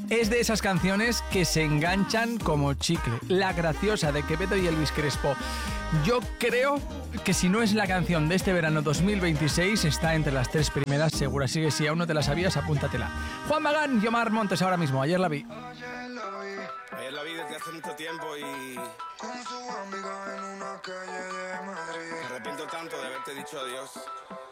Es de esas canciones que se enganchan como chicle. La Graciosa, de Quevedo y Elvis Crespo. Yo creo que si no es la canción de este verano 2026, está entre las 3 primeras, seguro. Así que si aún no te la sabías, apúntatela. Juan Magán y Omar Montes ahora mismo. Ayer la vi. Ayer la vi desde hace mucho tiempo y con su amiga en una calle de Madrid. me arrepiento tanto de haberte dicho adiós.